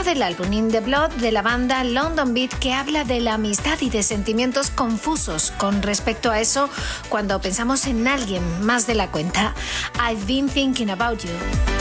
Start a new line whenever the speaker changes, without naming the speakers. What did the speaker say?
del álbum In the Blood de la banda London Beat, que habla de la amistad y de sentimientos confusos con respecto a eso cuando pensamos en alguien más de la cuenta. I've been thinking about you.